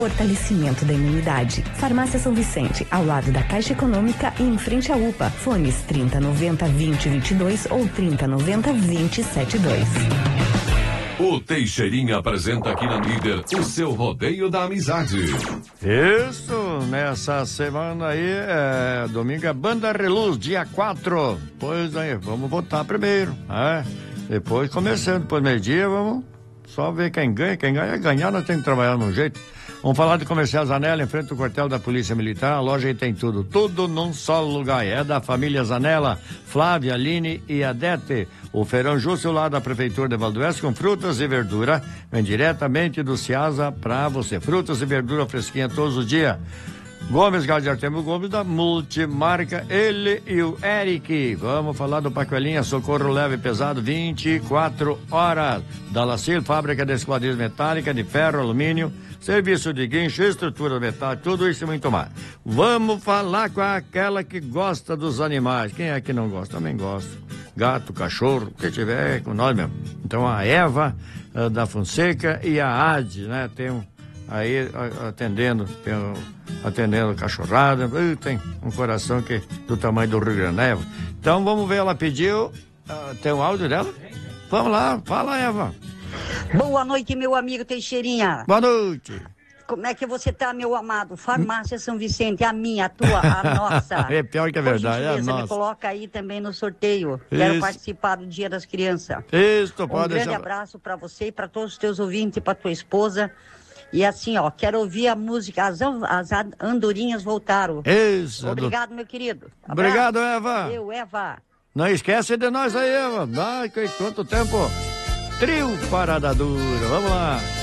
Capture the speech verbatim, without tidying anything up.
Fortalecimento da imunidade. Farmácia São Vicente, ao lado da Caixa Econômica e em frente à U P A. Fones trinta noventa vinte vinte e dois ou trinta noventa vinte setenta e dois. O Teixeirinha apresenta aqui na Líder o seu rodeio da amizade. Isso, nessa semana aí, é, domingo é Banda Reluz, dia quatro. Pois aí, vamos votar primeiro, né? Depois começando, depois meio-dia, vamos só ver quem ganha. Quem ganha, ganhar, nós temos que trabalhar num jeito. Vamos falar de Comercial Zanella, em frente ao quartel da Polícia Militar. A loja aí tem tudo, tudo num só lugar. É da família Zanella, Flávia, Aline e Adete. O Feirão Justo lá da Prefeitura de Valdoeste com frutas e verdura. Vem diretamente do Ciasa pra você. Frutas e verdura fresquinha todos os dias. Gomes, Gás de Artemio Gomes da Multimarca, ele e o Eric. Vamos falar do Pacoelinha, socorro leve e pesado, vinte e quatro horas. Da Lacil, fábrica de esquadrias metálica, de ferro, alumínio, serviço de guincho, estrutura metálica, tudo isso e muito mais. Vamos falar com aquela que gosta dos animais. Quem é que não gosta? Também gosta. Gato, cachorro, o que tiver, com nós mesmo. Então a Eva uh, da Fonseca e a Ade, né? Tem um aí atendendo, tem um, atendendo cachorrada, uh, tem um coração que do tamanho do Rio Grande, Eva. Então vamos ver, ela pediu, uh, tem um áudio dela? Vamos lá, fala, Eva. Boa noite, meu amigo Teixeirinha. Boa noite. Como é que você tá, meu amado? Farmácia São Vicente, a minha, a tua, a nossa. É pior que é verdade, é a nossa. Me coloca aí também no sorteio. Isso. Quero participar do Dia das Crianças. Isso, pode Um grande deixar. abraço para você e para todos os teus ouvintes e para tua esposa. E assim, ó, quero ouvir a música, as, as andorinhas voltaram. Isso. Obrigado, meu querido. Abraço. Obrigado, Eva. Eu, Eva. Não esquece de nós aí, Eva. Ai, quanto tempo. Trio Parada Dura, vamos lá.